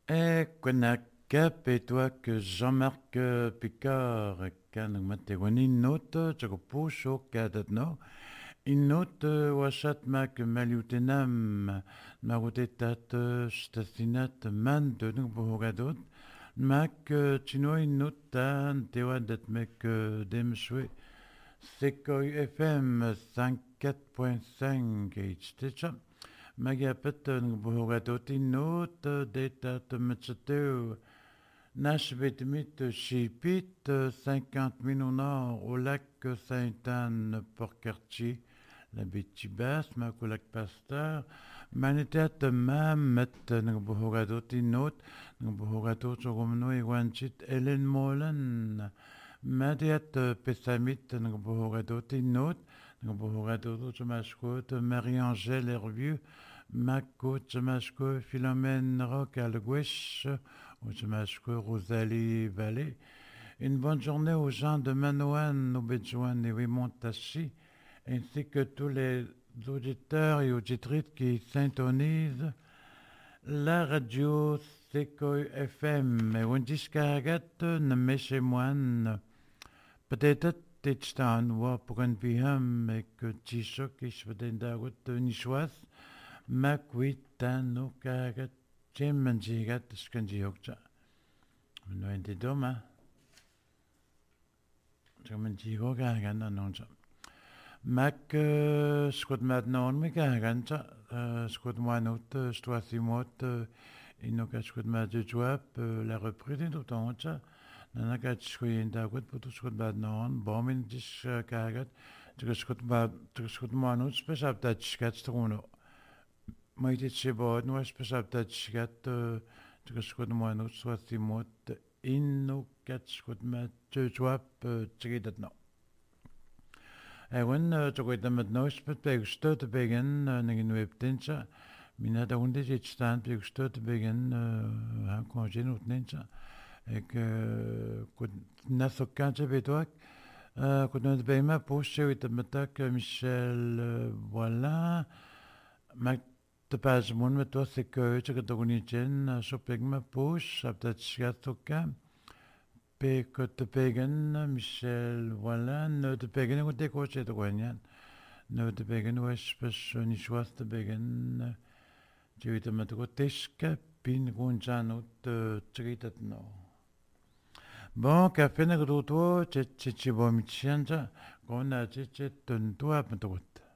Et Kwenak, et toi que Jean-Marc Picard, kan matewani note, chakopucho kadetno, in note washat mak maliutenam, marutetat stasinat man de nubogadot, mak chino in note tan tewadet mek demshwe, Sekoy FM 54.5 HTC. Magapet ngbohogatotinot detat metseteu Nashvetmit Chipit 50 000 au nord au lac Sainte-Anne Port-Cartier la Bétibas Makolac Pasteur Manitat Mamet ngbohogatotinot ngbohogatot Romno Iwanchit Ellen Molan Madiat Pessamit ngbohogatotinot ngbohogatot Chamaskot Marie-Angèle Hervieux Mako Chamasko Philomène Rock Alguesh au Chamasko Rosalie Vallée. Une bonne journée aux gens de Manouane, Noubedjouane et Wimontachi, ainsi que tous les auditeurs et auditrices qui syntonisent la radio Sekoy FM. Et Wendiskagat, Nemeshemoine, peut-être Tichtan, wa pour un biham, et que Tishok, Ishvedendagut, Nishwas, Makwitano Kagat, Chemanjigat, Skanjihokcha. No entidoma. Chemanjihokagan, Nonja. Mac Scott Madnon, Mikagancha, Scott Moinot, Stoisimot, Inoka Scott Madjuap, la reprise de Toncha, Nanaka Chkuin Dagut, Putu Scott Madnon, Bombin Dish Kagat, Scott Moinot, Special Touch Cat Strono. Maïtit Chebot, no Special Touch Cat, Scott Moinot, Stoisimot, Inoka Scott Madjuap, Chikidat no. Ewan, chokoita met nois met pegusto te begin, negin webtencha, mina da hunde zit staan pegusto te begin, han congé not nencha. Ik kut nasokantje betoak, kut not bema poche wit metak Michel, voilà, mak te pas mon met toi c'est que tu que dogni chen, sopegma poche, aptat chiatoka. Pe te pegen Michel voilà ne te pegen ko te ko che to gwanyan ne te pegen was pas ni schwas te pegen je vite met ko teska pin gunjan ut tritat no bon café na gruto che che che bo mi chanja gona che che ton to ap to